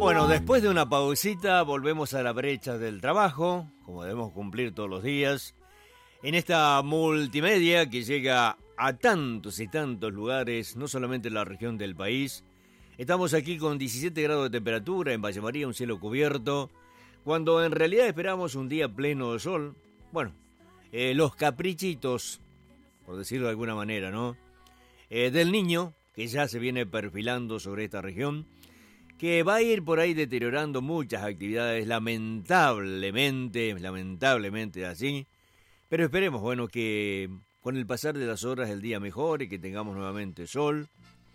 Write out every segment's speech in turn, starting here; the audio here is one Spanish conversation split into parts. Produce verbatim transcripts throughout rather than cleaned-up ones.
Bueno, después de una pausita volvemos a la brecha del trabajo, como debemos cumplir todos los días, en esta multimedia que llega a tantos y tantos lugares, no solamente en la región del país. Estamos aquí con diecisiete grados de temperatura en Valle María, un cielo cubierto, cuando en realidad esperamos un día pleno de sol. Bueno, eh, los caprichitos, por decirlo de alguna manera, ¿no? Eh, del niño, que ya se viene perfilando sobre esta región, que va a ir por ahí deteriorando muchas actividades, lamentablemente, lamentablemente así. Pero esperemos, bueno, que con el pasar de las horas el día mejore, que tengamos nuevamente sol.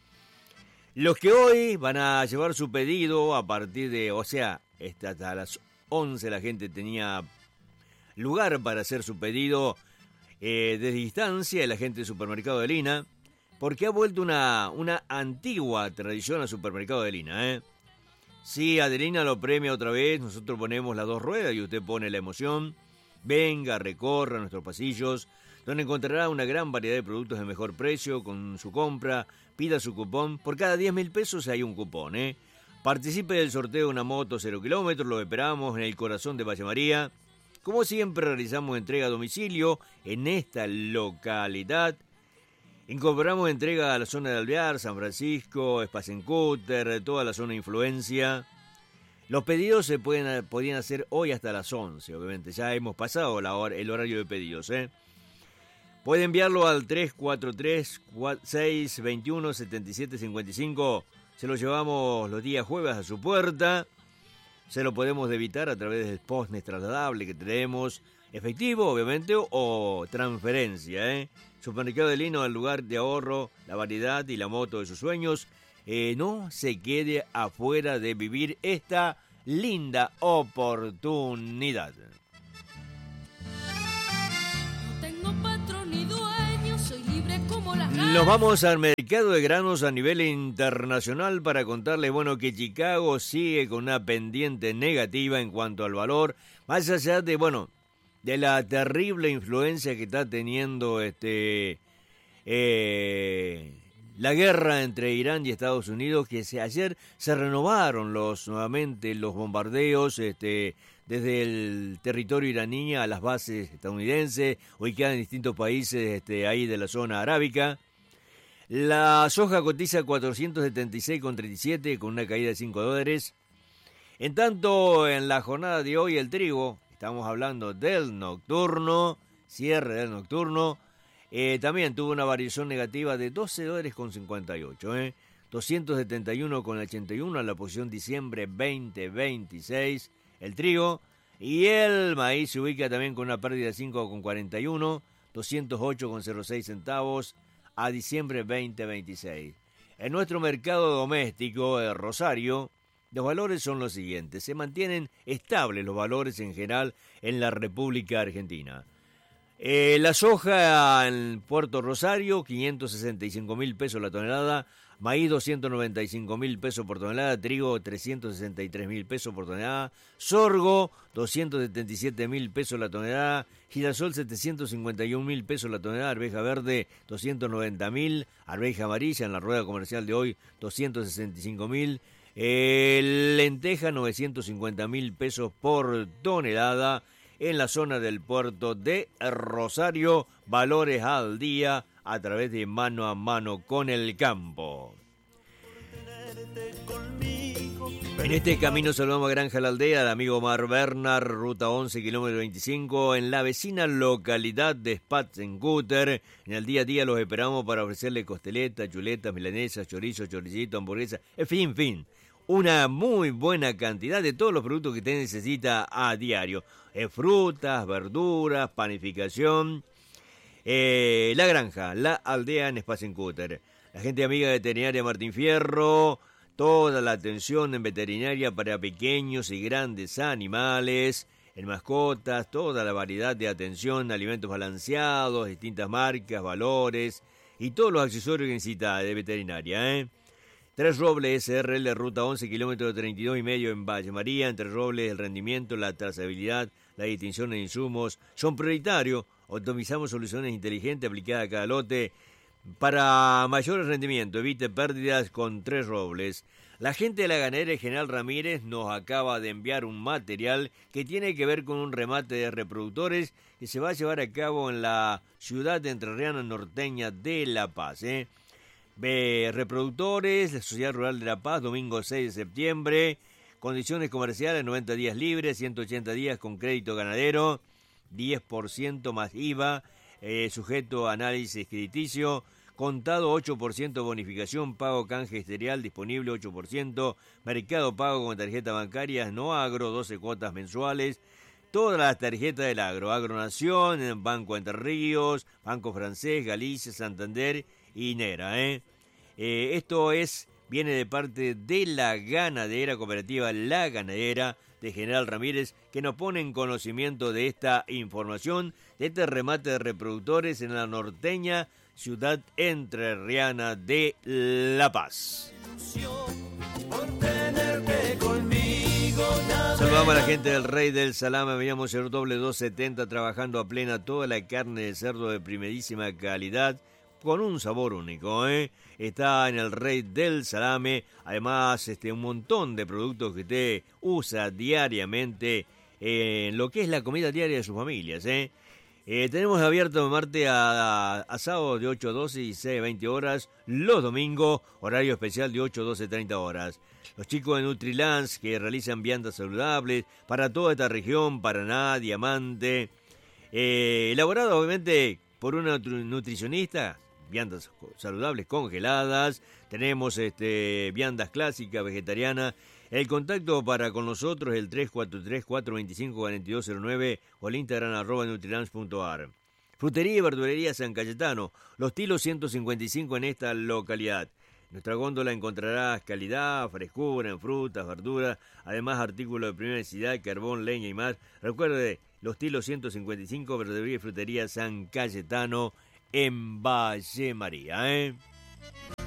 Los que hoy van a llevar su pedido a partir de, o sea, hasta las once la gente tenía lugar para hacer su pedido eh, de distancia, la gente del supermercado de Lina, porque ha vuelto una, una antigua tradición al supermercado de Lina, ¿eh? Sí, Adelina lo premia otra vez, nosotros ponemos las dos ruedas y usted pone la emoción. Venga, recorra nuestros pasillos, donde encontrará una gran variedad de productos de mejor precio con su compra. Pida su cupón, por cada diez mil pesos hay un cupón, ¿eh? Participe del sorteo de una moto cero kilómetros, lo esperamos en el corazón de Valle María. Como siempre realizamos entrega a domicilio en esta localidad. Incorporamos entrega a la zona de Alvear, San Francisco, Spacencúter, toda la zona de influencia. Los pedidos se pueden podían hacer hoy hasta las once, obviamente. Ya hemos pasado la hora, el horario de pedidos, ¿eh? Puede enviarlo al tres cuatro tres, seis dos uno, siete siete cinco cinco. Se lo llevamos los días jueves a su puerta. Se lo podemos debitar a través del postnet trasladable que tenemos. Efectivo, obviamente, o transferencia, ¿eh? Supermercado de Lina, el lugar de ahorro, la variedad y la moto de sus sueños. Eh, no se quede afuera de vivir esta linda oportunidad. No tengo patrón ni dueño, soy libre como las ganas. Nos vamos al mercado de granos a nivel internacional para contarles, bueno, que Chicago sigue con una pendiente negativa en cuanto al valor, más allá de, bueno, de la terrible influencia que está teniendo este eh, la guerra entre Irán y Estados Unidos, que se, ayer se renovaron los nuevamente los bombardeos este, desde el territorio iraní a las bases estadounidenses, ubicadas en distintos países este, ahí de la zona arábica. La soja cotiza cuatrocientos setenta y seis con treinta y siete con una caída de cinco dólares. En tanto, en la jornada de hoy el trigo, estamos hablando del nocturno, cierre del nocturno, eh, también tuvo una variación negativa de doce dólares con cincuenta y ocho, ¿eh? doscientos setenta y uno con ochenta y uno en la posición diciembre veinte veintiséis, el trigo, y el maíz se ubica también con una pérdida de cinco con cuarenta y uno, doscientos ocho con cero seis centavos a diciembre veinte veintiséis. En nuestro mercado doméstico de Rosario, los valores son los siguientes. Se mantienen estables los valores en general en la República Argentina. Eh, la soja en Puerto Rosario, quinientos sesenta y cinco mil pesos la tonelada. Maíz, doscientos noventa y cinco mil pesos por tonelada. Trigo, trescientos sesenta y tres mil pesos por tonelada. Sorgo, doscientos setenta y siete mil pesos la tonelada. Girasol, setecientos cincuenta y un mil pesos la tonelada. Arveja verde, doscientos noventa mil. Arveja amarilla en la rueda comercial de hoy, doscientos sesenta y cinco mil. El lenteja, novecientos cincuenta mil pesos por tonelada en la zona del puerto de Rosario. Valores al día a través de Mano a Mano con el Campo. En este camino saludamos a Granja La Aldea, al amigo Omar Bernard, ruta once, kilómetro veinticinco, en la vecina localidad de Spacencúter. En el día a día los esperamos para ofrecerle costeletas, chuletas, milanesas, chorizo, choricito, hamburguesa, en fin, en fin. Una muy buena cantidad de todos los productos que usted necesita a diario. Eh, frutas, verduras, panificación. Eh, la Granja, La Aldea en Spacencúter. La gente amiga de Veterinaria Martín Fierro. Toda la atención en veterinaria para pequeños y grandes animales, en mascotas, toda la variedad de atención, alimentos balanceados, distintas marcas, valores y todos los accesorios que necesita de veterinaria, ¿eh? Tres Robles S R L, ruta once, kilómetro treinta y dos y medio en Valle María. En Tres Robles el rendimiento, la trazabilidad, la distinción de insumos son prioritarios. Optimizamos soluciones inteligentes aplicadas a cada lote para mayor rendimiento. Evite pérdidas con Tres Robles. La gente de la ganadera General Ramírez nos acaba de enviar un material que tiene que ver con un remate de reproductores que se va a llevar a cabo en la ciudad entrerriana norteña de La Paz. ¿eh? Ve, reproductores, la Sociedad Rural de La Paz, domingo seis de septiembre, condiciones comerciales, noventa días libres, ciento ochenta días con crédito ganadero, diez por ciento más I V A, eh, sujeto a análisis crediticio, contado ocho por ciento bonificación, pago canje exterior disponible ocho por ciento, mercado pago con tarjeta bancaria, no agro, doce cuotas mensuales, todas las tarjetas del agro, Agronación, Banco Entre Ríos, Banco Francés, Galicia, Santander y Nera. ¿eh? Eh, esto es, viene de parte de la ganadera cooperativa La Ganadera de General Ramírez, que nos pone en conocimiento de esta información, de este remate de reproductores en la norteña ciudad entrerriana de La Paz. Saludamos a la gente del Rey del Salame, veníamos el doble dos setenta trabajando a plena toda la carne de cerdo de primerísima calidad, con un sabor único, ¿eh? Está en el Rey del Salame, además este, un montón de productos que usted usa diariamente en lo que es la comida diaria de sus familias, ¿eh? Eh, tenemos abierto de martes a, a, a sábado de ocho a doce y seis a veinte horas, los domingos, horario especial de ocho a doce treinta horas. Los chicos de Nutrilance que realizan viandas saludables para toda esta región, Paraná, Diamante, eh, elaborado obviamente por una nutricionista, viandas saludables congeladas, tenemos este, viandas clásicas, vegetarianas. El contacto para con nosotros es el tres cuatro tres, cuatro dos cinco, cuatro dos cero nueve o el Instagram arroba nutrilance punto ar. Frutería y verdulería San Cayetano, Los Tilos ciento cincuenta y cinco en esta localidad. En nuestra góndola encontrarás calidad, frescura en frutas, verduras, además artículos de primera necesidad, carbón, leña y más. Recuerde, Los Tilos ciento cincuenta y cinco, verdulería y frutería San Cayetano en Valle María. ¿eh?